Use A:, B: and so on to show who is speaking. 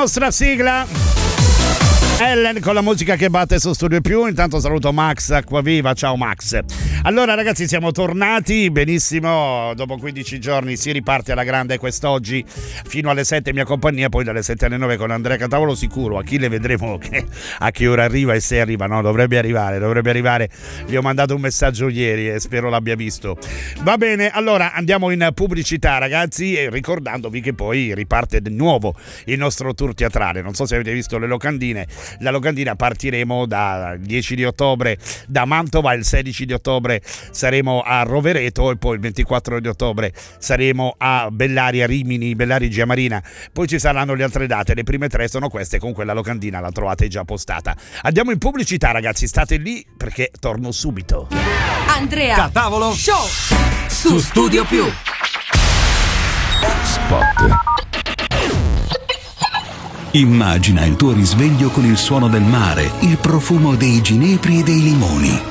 A: nostra sigla. Ellen con la musica che batte su Studio Più. Intanto saluto Max Acquaviva, ciao Max. Allora ragazzi, siamo tornati benissimo, dopo 15 giorni si riparte alla grande quest'oggi fino alle 7 mia compagnia, poi dalle 7 alle 9 con Andrea Cantavolo sicuro. Achille vedremo a che ora arriva e se arriva, no, dovrebbe arrivare. Gli ho mandato un messaggio ieri e spero l'abbia visto. Va bene, allora andiamo in pubblicità ragazzi, e ricordandovi che poi riparte di nuovo il nostro tour teatrale. Non so se avete visto le locandine. La locandina partiremo da 10 di ottobre da Mantova, il 16 di ottobre saremo a Rovereto e poi il 24 di ottobre saremo a Bellaria, Rimini, Bellaria Giamarina. Poi ci saranno le altre date, le prime 3 sono queste, comunque la locandina la trovate già postata. Andiamo in pubblicità ragazzi, state lì perché torno subito.
B: Andrea
C: Cantavolo
B: Show
C: su Studio Più.
D: Spot. Immagina il tuo risveglio con il suono del mare, il profumo dei ginepri e dei limoni,